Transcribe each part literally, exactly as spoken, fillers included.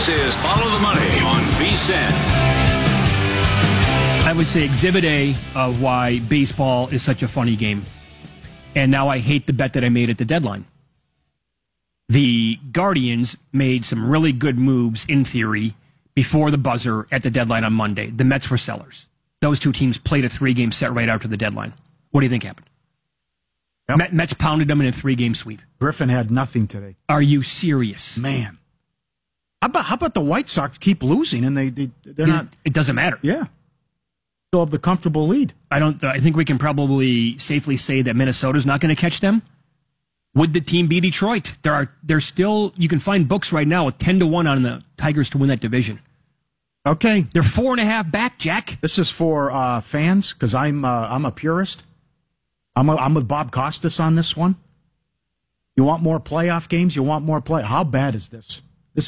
This is Follow the Money on V S I N. I would say exhibit A of why baseball is such a funny game. And now I hate the bet that I made at the deadline. The Guardians made some really good moves, in theory, before the buzzer at the deadline on Monday. The Mets were sellers. Those two teams played a three-game set right after the deadline. What do you think happened? Yep. Met, Mets pounded them in a three-game sweep. Griffin had nothing today. Are you serious? Man. How about, how about the White Sox keep losing and they, they, they're it, not... It doesn't matter. Yeah. Still have the comfortable lead. I don't. I think we can probably safely say that Minnesota's not going to catch them. Would the team be Detroit? There are. There's still. You can find books right now with ten to one on the Tigers to win that division. Okay, they're four and a half back, Jack. This is for uh, fans because I'm. Uh, I'm a purist. I'm. A, I'm with Bob Costas on this one. You want more playoff games? You want more play? How bad is this? This.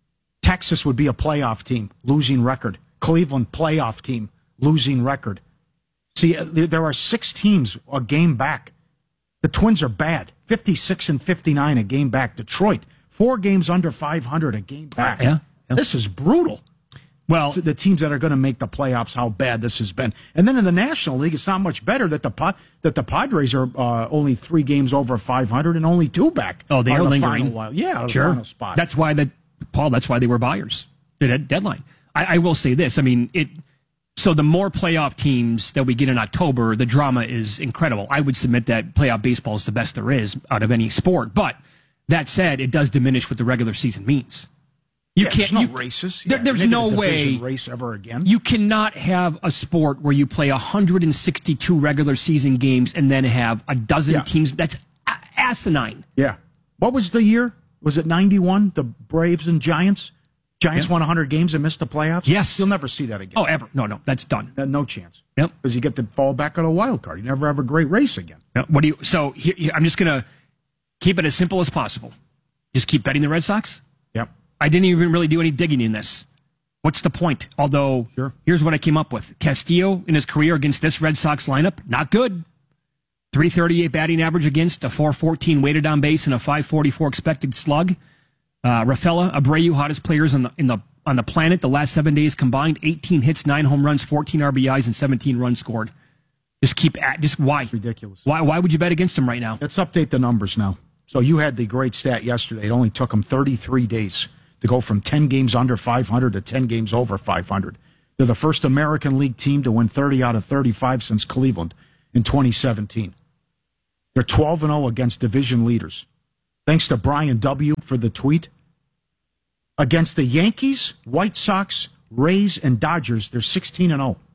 Texas would be a playoff team, losing record. Cleveland playoff team. Losing record. See, there are six teams a game back. The Twins are bad. fifty-six and fifty-nine a game back. Detroit, four games under five hundred a game back. Yeah, yeah. This is brutal. Well, it's the teams that are going to make the playoffs, how bad this has been. And then in the National League, it's not much better that the that the Padres are uh, only three games over five hundred and only two back. Oh, they are the lingering. Final, yeah, sure. The final spot. That's why that Paul. That's why they were buyers. The deadline. I, I will say this. I mean, it. So the more playoff teams that we get in October, the drama is incredible. I would submit that playoff baseball is the best there is out of any sport. But that said, it does diminish what the regular season means. You yeah, can't. There's no you, races. There, yeah, there's no way race ever again. You cannot have a sport where you play one hundred sixty-two regular season games and then have a dozen yeah. teams. That's a- asinine. Yeah. What was the year? Was it ninety-one? The Braves and Giants. Giants yeah. won one hundred games and missed the playoffs? Yes. You'll never see that again. Oh, ever. No, no, that's done. No chance. Yep. Because you get to fall back on a wild card. You never have a great race again. Yep. What do you? So here, here, I'm just going to keep it as simple as possible. Just keep betting the Red Sox? Yep. I didn't even really do any digging in this. What's the point? Although, sure. Here's what I came up with. Castillo, in his career against this Red Sox lineup, not good. three thirty-eight batting average against, a four fourteen weighted on base, and a five forty-four expected slug. Uh, Rafaela, Abreu, hottest players in the in the on the planet the last seven days combined, eighteen hits, nine home runs, fourteen R B Is, and seventeen runs scored. Just keep at, just why? It's ridiculous. Why Why would you bet against him right now? Let's update the numbers now. So you had the great stat yesterday. It only took him thirty-three days to go from ten games under five hundred to ten games over five hundred. They're the first American League team to win thirty out of thirty-five since Cleveland in twenty seventeen. They're twelve and oh against division leaders. Thanks to Brian W. for the tweet. Against the Yankees, White Sox, Rays, and Dodgers, they're sixteen and oh. Of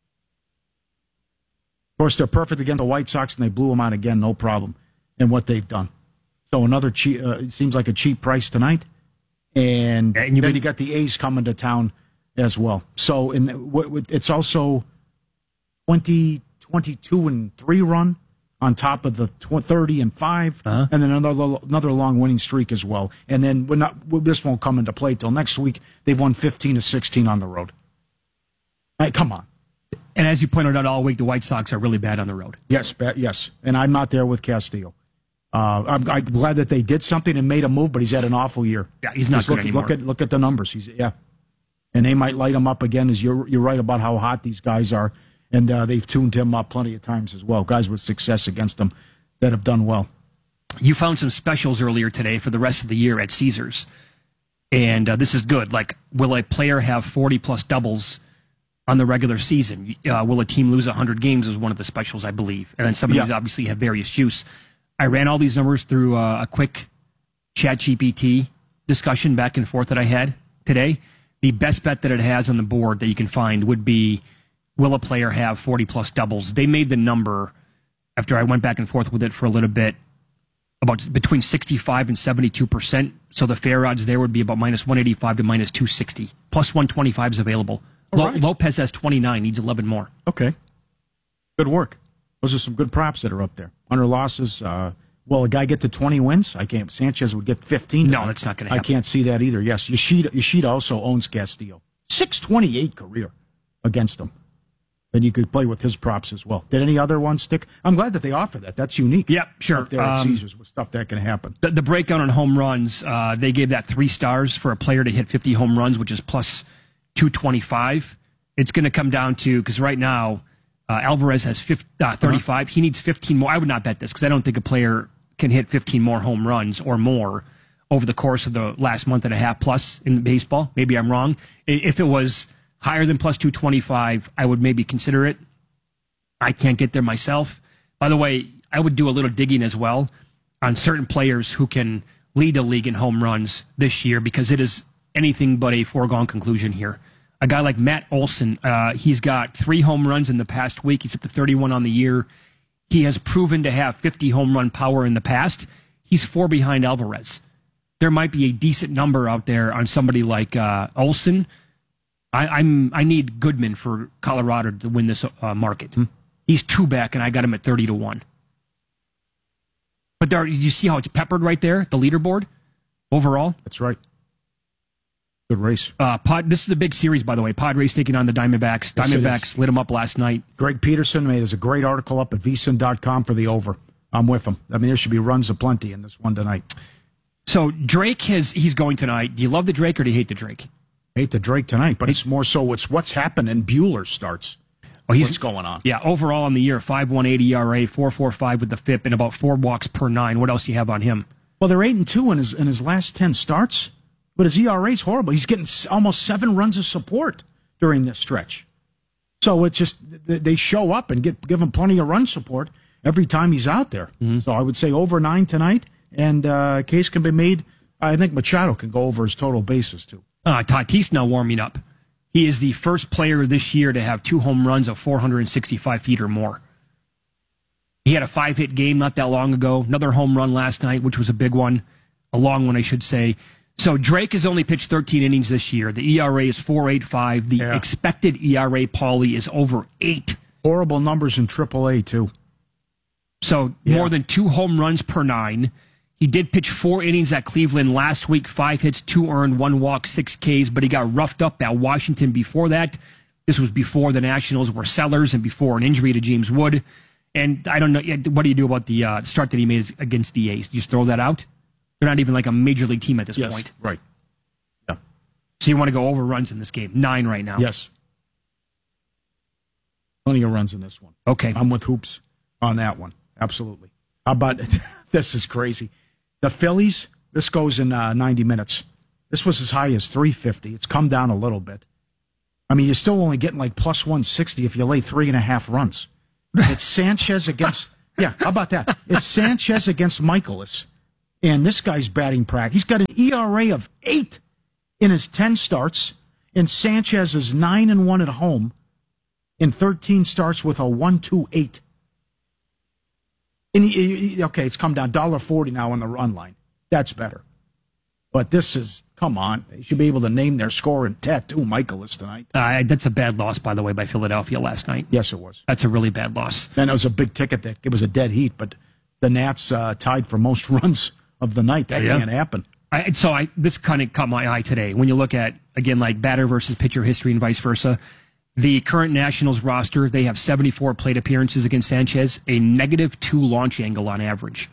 course, they're perfect against the White Sox, and they blew them out again, no problem, in what they've done. So another cheap, uh, it seems like a cheap price tonight. And, and you then you got the A's coming to town as well. So in w- w- it's also twenty, twenty-two and three run on top of the thirty and five, uh-huh. and then another another long winning streak as well. And then we're not, this won't come into play till next week. They've won fifteen to sixteen on the road. All right, come on. And as you pointed out all week, the White Sox are really bad on the road. Yes, bad, yes. And I'm not there with Castillo. Uh, I'm, I'm glad that they did something and made a move, but he's had an awful year. Yeah, he's not Just good look, anymore. Look at look at the numbers. He's yeah, and they might light him up again. As you're you're right about how hot these guys are. And uh, they've tuned him up plenty of times as well. Guys with success against them that have done well. You found some specials earlier today for the rest of the year at Caesars. And uh, this is good. Like, will a player have forty-plus doubles on the regular season? Uh, will a team lose one hundred games is one of the specials, I believe. And then some of yeah. these obviously have various juice. I ran all these numbers through uh, a quick ChatGPT discussion back and forth that I had today. The best bet that it has on the board that you can find would be, will a player have forty-plus doubles? They made the number, after I went back and forth with it for a little bit, about between sixty-five and seventy-two percent. So the fair odds there would be about minus one eighty-five to minus two sixty. Plus one twenty-five is available. Lo- right. Lopez has twenty-nine, needs eleven more. Okay. Good work. Those are some good props that are up there. Under losses, uh, will a guy get to twenty wins? I can't. Sanchez would get fifteen. No, that's not going to happen. I can't see that either. Yes, Yoshida, Yoshida also owns Castillo. six twenty-eight career against him. then you could play with his props as well. Did any other ones stick? I'm glad that they offer that. That's unique. Yeah, sure. Up there at Um, Caesars with stuff that can happen. The, the breakdown on home runs, uh, they gave that three stars for a player to hit fifty home runs, which is plus two twenty-five. It's going to come down to, because right now, uh, Alvarez has fifty, uh, thirty-five. Uh-huh. He needs fifteen more. I would not bet this because I don't think a player can hit fifteen more home runs or more over the course of the last month and a half plus in baseball. Maybe I'm wrong. If it was higher than plus two twenty-five, I would maybe consider it. I can't get there myself. By the way, I would do a little digging as well on certain players who can lead the league in home runs this year because it is anything but a foregone conclusion here. A guy like Matt Olson, uh, he's got three home runs in the past week. He's up to thirty-one on the year. He has proven to have fifty home run power in the past. He's four behind Alvarez. There might be a decent number out there on somebody like uh, Olson. I, I'm I need Goodman for Colorado to win this uh, market. Hmm. He's two back, and I got him at thirty to one. But there, you see how it's peppered right there, the leaderboard overall. That's right. Good race. Uh, Pod, this is a big series, by the way. Padres taking on the Diamondbacks. Yes, Diamondbacks lit them up last night. Greg Peterson made us a great article up at V S I N dot com for the over. I'm with him. I mean, there should be runs aplenty in this one tonight. So Drake has he's going tonight. Do you love the Drake or do you hate the Drake? Hate the Drake tonight, but it's more so it's what's happened in Bueller starts. Oh, he's, what's going on? Yeah, overall on the year, five point one eight E R A, four point four five with the F I P, and about four walks per nine. What else do you have on him? Well, they're eight and two in his in his last ten starts, but his E R A is horrible. He's getting almost seven runs of support during this stretch. So it's just they show up and get give him plenty of run support every time he's out there. Mm-hmm. So I would say over nine tonight, and uh, case can be made. I think Machado can go over his total bases too. Uh, Tatis now warming up. He is the first player this year to have two home runs of four hundred sixty-five feet or more. He had a five-hit game not that long ago. Another home run last night, which was a big one. A long one, I should say. So Drake has only pitched thirteen innings this year. The E R A is four point eight five. The yeah. expected E R A, Paulie, is over eight. Horrible numbers in triple A, too. So yeah. more than two home runs per nine. He did pitch four innings at Cleveland last week, five hits, two earned, one walk, six Ks, but he got roughed up at Washington before that. This was before the Nationals were sellers and before an injury to James Wood. And I don't know, what do you do about the uh, start that he made against the A's? Do you just throw that out? They're not even like a major league team at this yes, point. Right. Yeah. So you want to go over runs in this game. Nine right now. Yes. Plenty of runs in this one. Okay. I'm with Hoops on that one. Absolutely. How about, this is crazy. The Phillies, this goes in uh, ninety minutes. This was as high as three fifty. It's come down a little bit. I mean, you're still only getting like plus one sixty if you lay three and a half runs. It's Sanchez against, yeah, how about that? It's Sanchez against Michaelis. And this guy's batting practice. He's got an E R A of eight in his ten starts. And Sanchez is nine and one at home in thirteen starts with a one two eight. And he, he, okay, it's come down one dollar forty now on the run line. That's better. But this is, come on. They should be able to name their score and tattoo Michaelis tonight. Uh, that's a bad loss, by the way, by Philadelphia last night. Yes, it was. That's a really bad loss. And it was a big ticket. That it was a dead heat, but the Nats uh, tied for most runs of the night. That yeah. can't happen. I, so I, this kind of caught my eye today. When you look at, again, like batter versus pitcher history and vice versa, the current Nationals roster, they have seventy-four plate appearances against Sanchez, a negative two launch angle on average.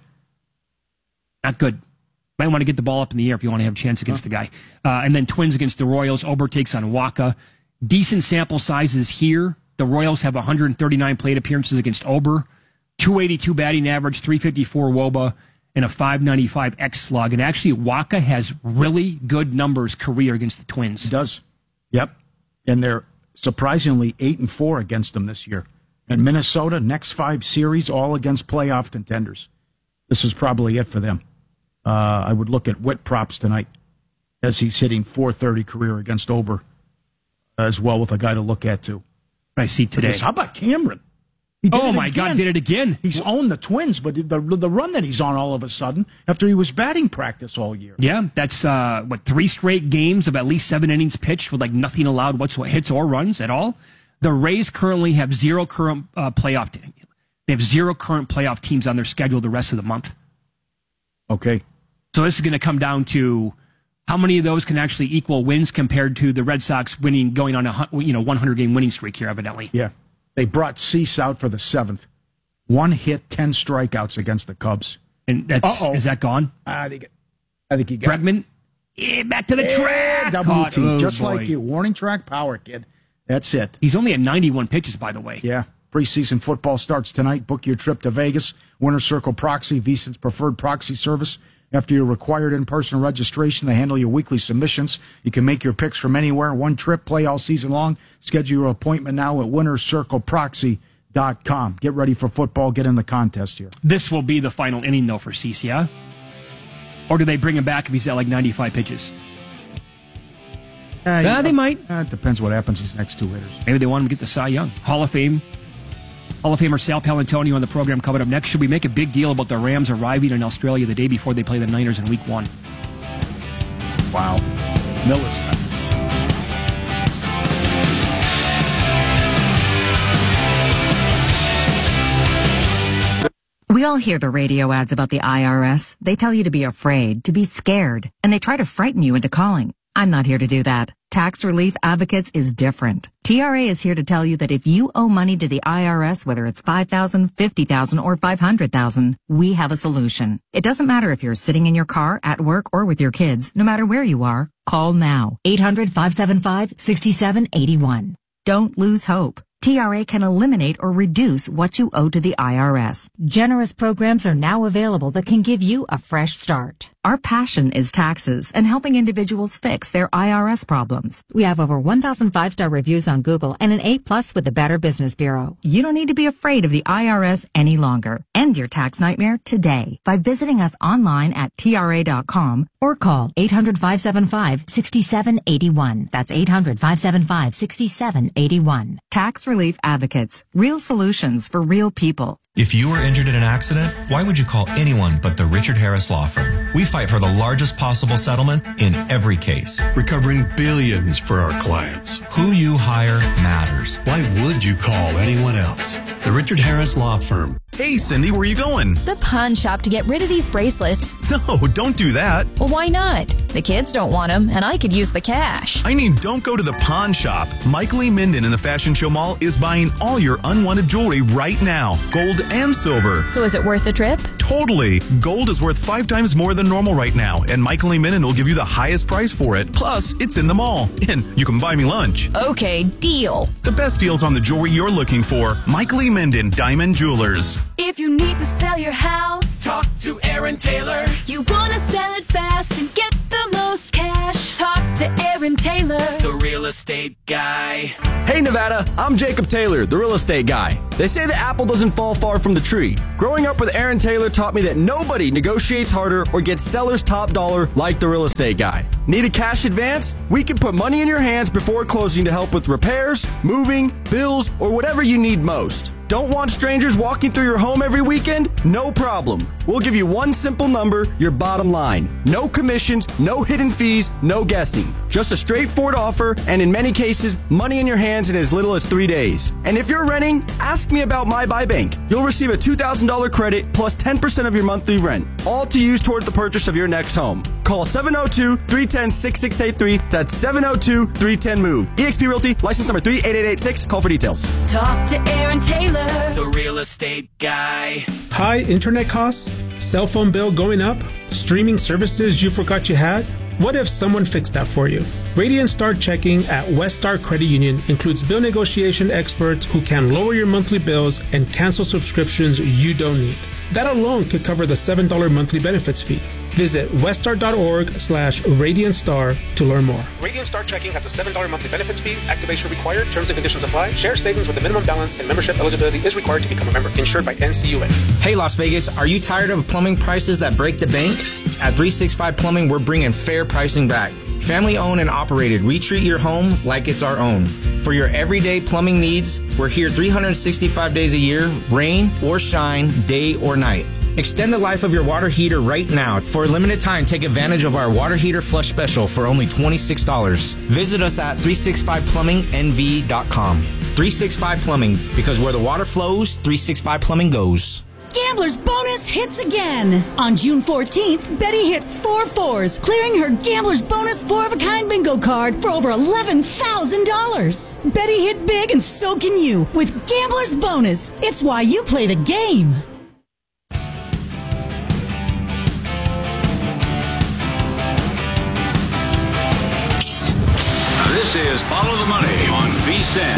Not good. Might want to get the ball up in the air if you want to have a chance against huh. the guy. Uh, and then Twins against the Royals. Ober takes on Waka. Decent sample sizes here. The Royals have one hundred thirty-nine plate appearances against Ober, two eighty-two batting average, three fifty-four W O B A, and a five ninety-five X slug. And actually, Waka has really good numbers career against the Twins. He does. Yep. And they're surprisingly eight and four against them this year. And Minnesota, next five series, all against playoff contenders. This is probably it for them. Uh, I would look at Witt props tonight as he's hitting four thirty career against Ober as well, with a guy to look at too. I see today. Because how about Cameron? Oh my again. God, did it again. He's owned the Twins, but the, the run that he's on all of a sudden after he was batting practice all year. Yeah, that's, uh, what, three straight games of at least seven innings pitched with like nothing allowed whatsoever, hits or runs at all. The Rays currently have zero current uh, playoff teams. They have zero current playoff teams on their schedule the rest of the month. Okay. So this is going to come down to how many of those can actually equal wins compared to the Red Sox winning, going on a you know one hundred game winning streak here, evidently. Yeah. They brought Cease out for the seventh. One hit, ten strikeouts against the Cubs. And that's, Uh-oh. is that gone? I think, I think he got Bregman, yeah, back to the yeah, track. W T, oh, just boy. like you. Warning track power, kid. That's it. He's only at ninety-one pitches, by the way. Yeah. Preseason football starts tonight. Book your trip to Vegas. Winner's Circle Proxy, VSiN's preferred proxy service. After your required in-person registration, they handle your weekly submissions. You can make your picks from anywhere. One trip, play all season long. Schedule your appointment now at winners circle proxy dot com. Get ready for football. Get in the contest here. This will be the final inning, though, for Cease, yeah? Or do they bring him back if he's at like ninety-five pitches? Uh, uh, yeah, they might. Uh, it depends what happens these next two hitters. Maybe they want him to get the Cy Young. Hall of Fame. Hall of Famer Sal Paolantonio on the program coming up next. Should we make a big deal about the Rams arriving in Australia the day before they play the Niners in week one? Wow. Miller's back. We all hear the radio ads about the I R S. They tell you to be afraid, to be scared, and they try to frighten you into calling. I'm not here to do that. Tax Relief Advocates is different. T R A is here to tell you that if you owe money to the I R S, whether it's five thousand dollars, fifty thousand dollars, or five hundred thousand dollars, we have a solution. It doesn't matter if you're sitting in your car, at work, or with your kids. No matter where you are, call now. eight hundred, five seven five, six seven eight one. Don't lose hope. T R A can eliminate or reduce what you owe to the I R S. Generous programs are now available that can give you a fresh start. Our passion is taxes and helping individuals fix their I R S problems. We have over one thousand five-star reviews on Google and an A plus with the Better Business Bureau. You don't need to be afraid of the I R S any longer. End your tax nightmare today by visiting us online at T R A dot com or call eight hundred, five seven five, six seven eight one. That's eight hundred, five seven five, six seven eight one. Tax Relief Advocates. Real solutions for real people. If you were injured in an accident, why would you call anyone but the Richard Harris Law Firm? We fight for the largest possible settlement in every case, recovering billions for our clients. Who you hire matters. Why would you call anyone else? The Richard Harris Law Firm. Hey, Cindy, where are you going? The pawn shop to get rid of these bracelets. No, don't do that. Well, why not? The kids don't want them, and I could use the cash. I mean, don't go to the pawn shop. Michael Lee Minden in the Fashion Show Mall is buying all your unwanted jewelry right now. Gold and silver. So is it worth the trip? Totally. Gold is worth five times more than normal right now, and Michael Lee Minden will give you the highest price for it. Plus, it's in the mall, and you can buy me lunch. Okay, deal. The best deals on the jewelry you're looking for. Michael Lee Minden, Diamond Jewelers. If you need to sell your house, talk to Aaron Taylor. You want to sell it fast and get the most cash, talk to Aaron Taylor, the real estate guy. Hey Nevada, I'm Jacob Taylor, the real estate guy. They say the apple doesn't fall far from the tree. Growing up with Aaron Taylor taught me that nobody negotiates harder or gets seller's top dollar like the real estate guy. Need a cash advance? We can put money in your hands before closing to help with repairs, moving, bills, or whatever you need most. Don't want strangers walking through your home every weekend? No problem. We'll give you one simple number, your bottom line. No commissions, no hidden fees, no guessing. Just a straightforward offer, and in many cases, money in your hands in as little as three days. And if you're renting, ask me about My Buy Bank. You'll receive a two thousand dollars credit plus ten percent of your monthly rent, all to use toward the purchase of your next home. Call seven oh two, three one zero, six six eight three. That's seven oh two, three one zero, move. eXp Realty, license number three eight eight eight six. Call for details. Talk to Aaron Taylor, the real estate guy. High internet costs? Cell phone bill going up? Streaming services you forgot you had? What if someone fixed that for you? Radiant Star Checking at West Star Credit Union includes bill negotiation experts who can lower your monthly bills and cancel subscriptions you don't need. That alone could cover the seven dollars monthly benefits fee. Visit weststar.org slash Radiant Star to learn more. Radiant Star Checking has a seven dollars monthly benefits fee. Activation required. Terms and conditions apply. Share savings with a minimum balance and membership eligibility is required to become a member. Insured by N C U A. Hey, Las Vegas, are you tired of plumbing prices that break the bank? At three sixty-five Plumbing, we're bringing fair pricing back. Family owned and operated, we treat your home like it's our own. For your everyday plumbing needs, we're here three hundred sixty-five days a year, rain or shine, day or night. Extend the life of your water heater right now. For a limited time, take advantage of our water heater flush special for only twenty-six dollars. Visit us at three sixty-five plumbing N V dot com. three sixty-five Plumbing, because where the water flows, three sixty-five Plumbing goes. Gambler's Bonus hits again. On June fourteenth, Betty hit four fours, clearing her Gambler's Bonus four-of-a-kind bingo card for over eleven thousand dollars. Betty hit big and so can you with Gambler's Bonus. It's why you play the game. This is Follow the Money on V S I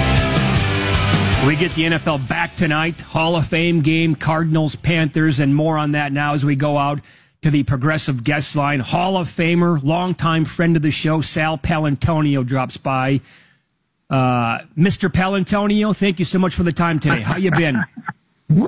N. We get the N F L back tonight. Hall of Fame game, Cardinals, Panthers, and more on that now as we go out to the Progressive guest line. Hall of Famer, longtime friend of the show, Sal Paolantonio drops by. Uh, Mister Paolantonio, thank you so much for the time today. How you been? You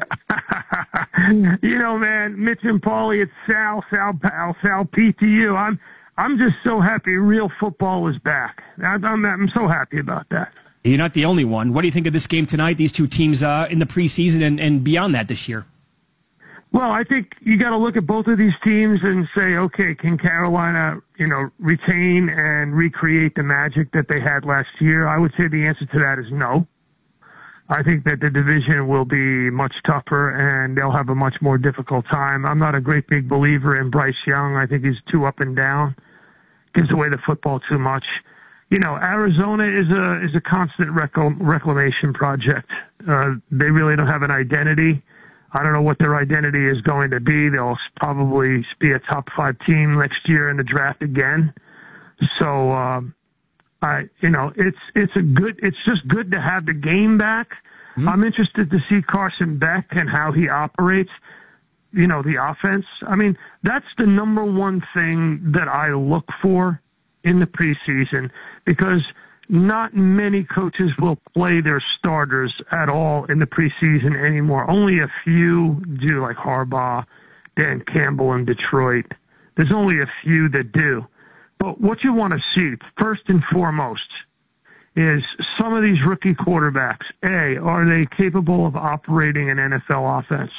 know, man, Mitch and Paulie, it's Sal, Sal Pal, Sal P to you. I'm I'm just so happy real football is back. I'm, I'm so happy about that. You're not the only one. What do you think of this game tonight, these two teams uh, in the preseason and, and beyond that this year? Well, I think you got to look at both of these teams and say, okay, can Carolina, you know, retain and recreate the magic that they had last year? I would say the answer to that is no. I think that the division will be much tougher and they'll have a much more difficult time. I'm not a great big believer in Bryce Young. I think he's too up and down, gives away the football too much. You know, Arizona is a is a constant recl- reclamation project. Uh, they really don't have an identity. I don't know what their identity is going to be. They'll probably be a top five team next year in the draft again. So, um, I, you know, it's it's a good. It's just good to have the game back. Mm-hmm. I'm interested to see Carson Beck and how he operates. You know, the offense. I mean, that's the number one thing that I look for in the preseason, because not many coaches will play their starters at all in the preseason anymore. Only a few do, like Harbaugh, Dan Campbell in Detroit. There's only a few that do. But what you want to see, first and foremost, is some of these rookie quarterbacks, A, are they capable of operating an N F L offense?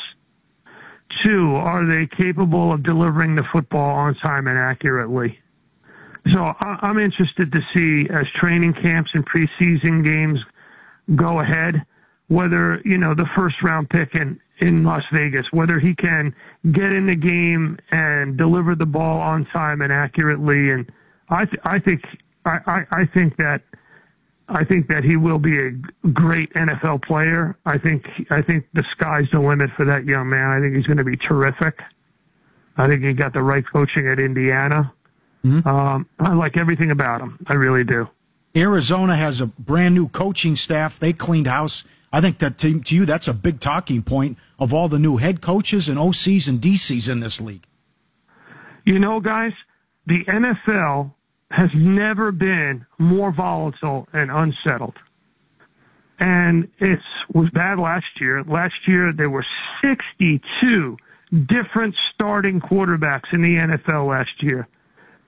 Two, are they capable of delivering the football on time and accurately? So I'm interested to see, as training camps and preseason games go ahead, whether, you know, the first round pick in, in Las Vegas, whether he can get in the game and deliver the ball on time and accurately. And I, th- I think, I, I, I think that, I think that he will be a great N F L player. I think, I think the sky's the limit for that young man. I think he's going to be terrific. I think he got the right coaching at Indiana. Mm-hmm. Um, I like everything about him. I really do. Arizona has a brand new coaching staff. They cleaned house. I think that to, to you, that's a big talking point of all the new head coaches and O Cs and D Cs in this league. You know, guys, the N F L has never been more volatile and unsettled. And it was bad last year. Last year, there were sixty-two different starting quarterbacks in the N F L last year.